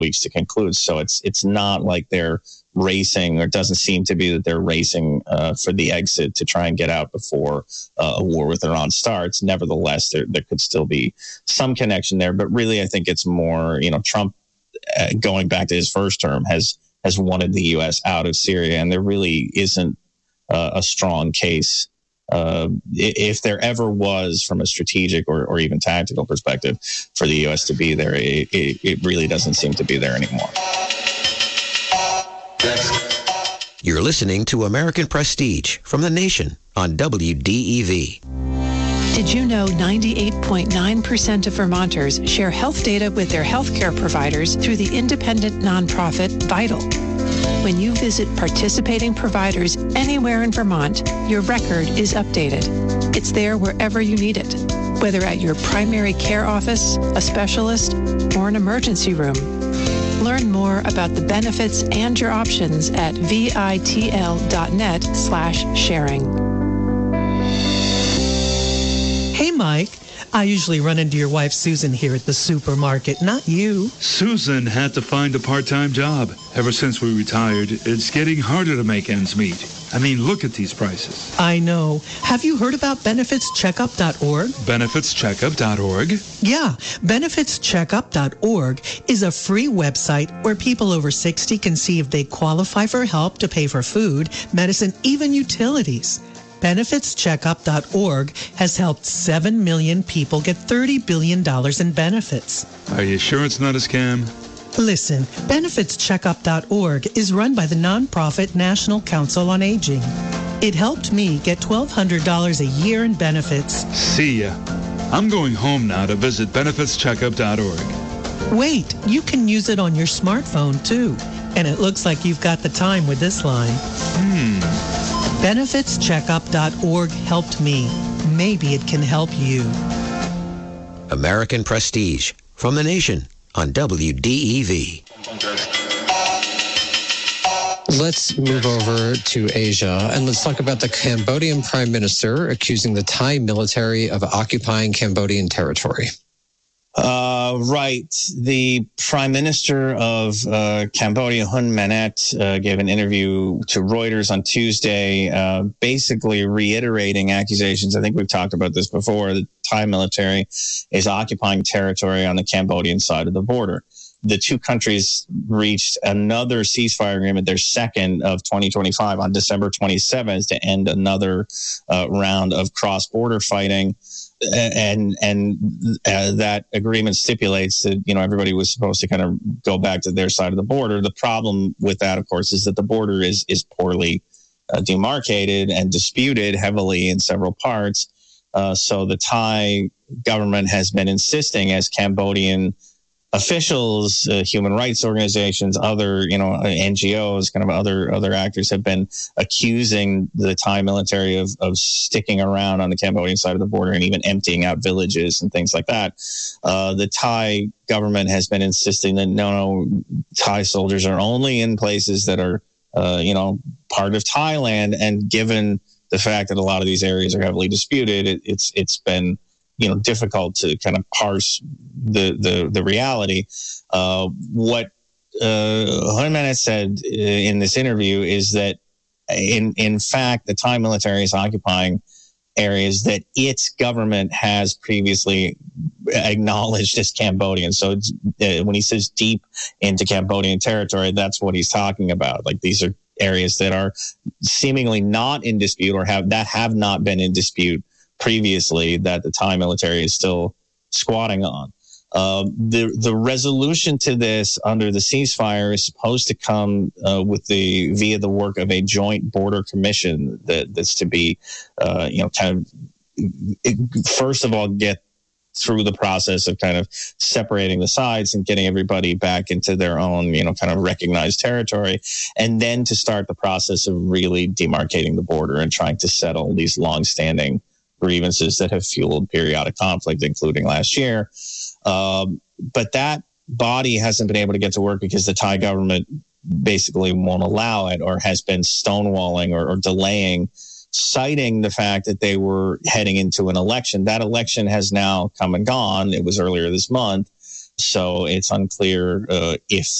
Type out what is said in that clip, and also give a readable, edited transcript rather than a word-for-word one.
weeks to conclude. So it's not like they're racing, or it doesn't seem to be that they're racing for the exit to try and get out before a war with Iran starts. Nevertheless, there could still be some connection there. But really, I think it's more, Trump, going back to his first term, has wanted the U.S. out of Syria, and there really isn't a strong case. If there ever was, from a strategic or even tactical perspective, for the U.S. to be there, it really doesn't seem to be there anymore. You're listening to American Prestige from The Nation on WDEV. Did you know 98.9% of Vermonters share health data with their healthcare providers through the independent nonprofit Vital? When you visit participating providers anywhere in Vermont, your record is updated. It's there wherever you need it, whether at your primary care office, a specialist, or an emergency room. Learn more about the benefits and your options at vitl.net/sharing. Hey, Mike. I usually run into your wife, Susan, here at the supermarket, not you. Susan had to find a part-time job. Ever since we retired, it's getting harder to make ends meet. I mean, look at these prices. I know. Have you heard about benefitscheckup.org? Benefitscheckup.org? Yeah, benefitscheckup.org is a free website where people over 60 can see if they qualify for help to pay for food, medicine, even utilities. Benefitscheckup.org has helped 7 million people get $30 billion in benefits. Are you sure it's not a scam? Listen, benefitscheckup.org is run by the nonprofit National Council on Aging. It helped me get $1,200 a year in benefits. See ya. I'm going home now to visit benefitscheckup.org. Wait, you can use it on your smartphone too. And it looks like you've got the time with this line. Benefitscheckup.org helped me. Maybe it can help you. American Prestige from The Nation on WDEV. Let's move over to Asia, and let's talk about the Cambodian Prime Minister accusing the Thai military of occupying Cambodian territory. Right. The Prime Minister of Cambodia, Hun Manet, gave an interview to Reuters on Tuesday, basically reiterating accusations. I think we've talked about this before. The Thai military is occupying territory on the Cambodian side of the border. The two countries reached another ceasefire agreement, their second of 2025, on December 27th to end another round of cross-border fighting. And that agreement stipulates that, everybody was supposed to kind of go back to their side of the border. The problem with that, of course, is that the border is poorly demarcated and disputed heavily in several parts. So the Thai government has been insisting, as Cambodian officials, human rights organizations, other, NGOs, kind of other actors have been accusing the Thai military of sticking around on the Cambodian side of the border and even emptying out villages and things like that. The Thai government has been insisting that no, Thai soldiers are only in places that are, part of Thailand. And given the fact that a lot of these areas are heavily disputed, it's been difficult to kind of parse the reality. What Hun Manet said in this interview is that in fact the Thai military is occupying areas that its government has previously acknowledged as Cambodian. So when he says deep into Cambodian territory, that's what he's talking about. Like, these are areas that are seemingly not in dispute or have not been in dispute previously, that the Thai military is still squatting on. The resolution to this under the ceasefire is supposed to come via the work of a joint border commission that's to be, first of all, get through the process of kind of separating the sides and getting everybody back into their own, kind of recognized territory, and then to start the process of really demarcating the border and trying to settle these longstanding grievances that have fueled periodic conflict, including last year. But that body hasn't been able to get to work because the Thai government basically won't allow it, or has been stonewalling or delaying, citing the fact that they were heading into an election. That election has now come and gone. It was earlier this month. So it's unclear if